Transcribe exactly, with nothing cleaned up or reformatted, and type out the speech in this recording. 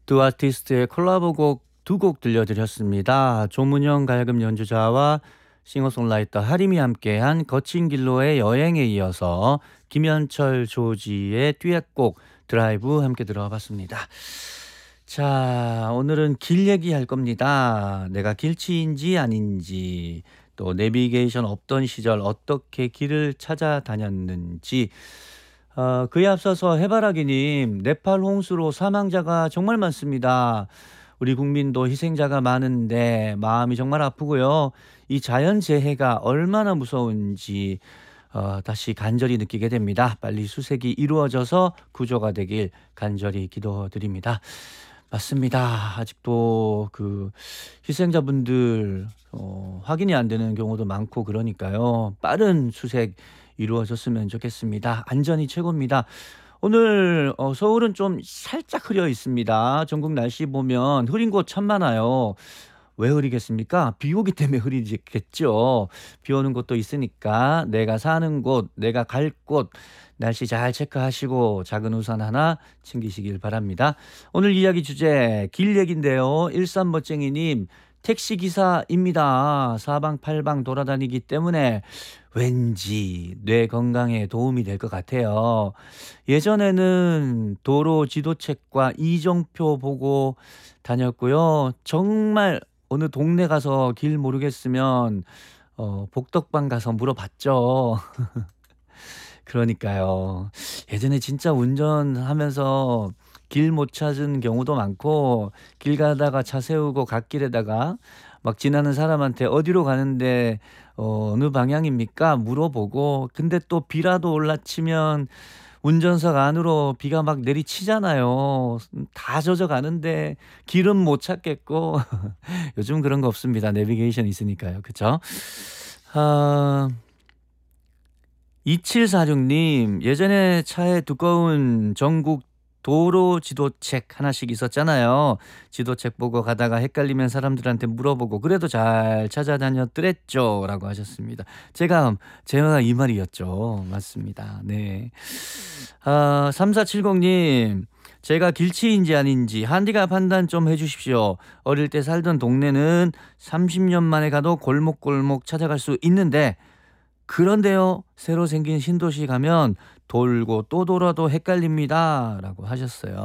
두 아티스트의 콜라보곡 두 곡 들려드렸습니다. 조문영 가야금 연주자와 싱어송라이터 하림이 함께한 거친 길로의 여행에 이어서 김현철 조지의 듀엣곡 드라이브 함께 들어봤습니다. 자, 오늘은 길 얘기할 겁니다. 내가 길치인지 아닌지, 또 내비게이션 없던 시절 어떻게 길을 찾아다녔는지. 어, 그에 앞서서 해바라기님, 네팔 홍수로 사망자가 정말 많습니다. 우리 국민도 희생자가 많은데 마음이 정말 아프고요. 이 자연재해가 얼마나 무서운지 어, 다시 간절히 느끼게 됩니다. 빨리 수색이 이루어져서 구조가 되길 간절히 기도드립니다. 맞습니다. 아직도 그 희생자분들 어, 확인이 안 되는 경우도 많고 그러니까요. 빠른 수색 이루어졌으면 좋겠습니다. 안전이 최고입니다. 오늘 어, 서울은 좀 살짝 흐려 있습니다. 전국 날씨 보면 흐린 곳 참 많아요. 왜 흐리겠습니까? 비 오기 때문에 흐리겠죠. 비 오는 곳도 있으니까 내가 사는 곳, 내가 갈 곳, 날씨 잘 체크하시고 작은 우산 하나 챙기시길 바랍니다. 오늘 이야기 주제 길 얘긴데요. 일삼번쟁이님, 택시기사입니다. 사방팔방 돌아다니기 때문에 왠지 뇌 건강에 도움이 될 것 같아요. 예전에는 도로 지도책과 이정표 보고 다녔고요. 정말 어느 동네 가서 길 모르겠으면 어, 복덕방 가서 물어봤죠. 그러니까요. 예전에 진짜 운전하면서 길 못 찾은 경우도 많고 길 가다가 차 세우고 갓길에다가 막 지나는 사람한테 어디로 가는데 어, 어느 방향입니까? 물어보고 근데 또 비라도 올라치면 운전석 안으로 비가 막 내리치잖아요. 다 젖어가는데 길은 못 찾겠고 요즘 그런 거 없습니다. 내비게이션 있으니까요. 그쵸? 아, 이칠사육님, 예전에 차에 두꺼운 전국 도로 지도책 하나씩 있었잖아요. 지도책 보고 가다가 헷갈리면 사람들한테 물어보고 그래도 잘 찾아다녔더랬죠. 라고 하셨습니다. 제가, 제가 이 말이었죠. 맞습니다. 네. 아, 삼사칠공님, 제가 길치인지 아닌지 한디가 판단 좀 해주십시오. 어릴 때 살던 동네는 삼십 년 만에 가도 골목골목 찾아갈 수 있는데 그런데요, 새로 생긴 신도시 가면 돌고 또 돌아도 헷갈립니다. 라고 하셨어요.